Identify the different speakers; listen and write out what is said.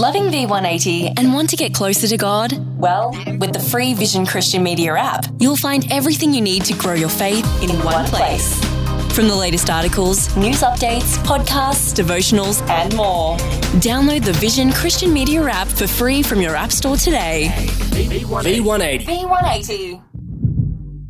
Speaker 1: Loving V180
Speaker 2: and want to get closer to God?
Speaker 1: Well, with the free Vision Christian Media app,
Speaker 2: you'll find everything you need to grow your faith
Speaker 1: in one place.
Speaker 2: From the latest articles,
Speaker 1: news updates, podcasts,
Speaker 2: devotionals,
Speaker 1: and more.
Speaker 2: Download the Vision Christian Media app for free from your app store today.
Speaker 3: V180.
Speaker 1: V180.